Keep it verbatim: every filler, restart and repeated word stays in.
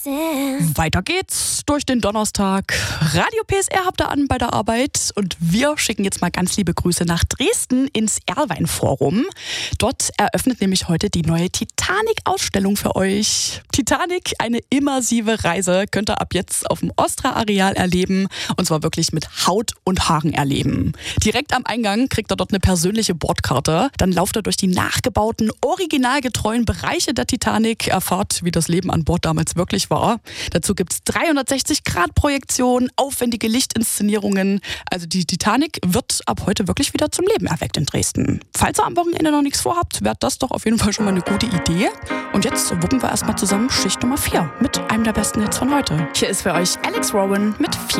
Weiter geht's durch den Donnerstag. Radio P S R habt ihr an bei der Arbeit und wir schicken jetzt mal ganz liebe Grüße nach Dresden ins Erlwein-Forum. Dort eröffnet nämlich heute die neue Titanic-Ausstellung für euch. Titanic, eine immersive Reise, könnt ihr ab jetzt auf dem Ostra-Areal erleben und zwar wirklich mit Haut und Haaren erleben. Direkt am Eingang kriegt ihr dort eine persönliche Bordkarte. Dann lauft ihr durch die nachgebauten, originalgetreuen Bereiche der Titanic, erfahrt, wie das Leben an Bord damals wirklich war. Dazu gibt es dreihundertsechzig Grad Projektionen, aufwendige Lichtinszenierungen. Also die Titanic wird ab heute wirklich wieder zum Leben erweckt in Dresden. Falls ihr am Wochenende noch nichts vorhabt, wäre das doch auf jeden Fall schon mal eine gute Idee. Und jetzt wuppen wir erstmal zusammen Schicht Nummer vier mit einem der besten Hits von heute. Hier ist für euch Alex Rowan mit vier.